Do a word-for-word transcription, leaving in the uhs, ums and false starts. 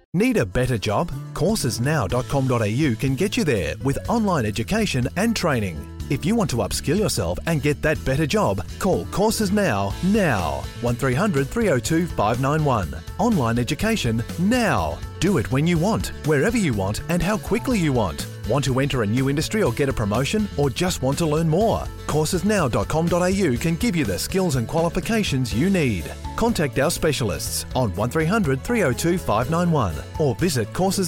Need a better job? courses now dot com dot a u can get you there with online education and training. If you want to upskill yourself and get that better job, call Courses Now, now. one three hundred three oh two five nine one. Online education now. Do it when you want, wherever you want and how quickly you want. Want to enter a new industry or get a promotion, or just want to learn more? courses now dot com dot a u can give you the skills and qualifications you need. Contact our specialists on one three hundred three oh two five nine one or visit courses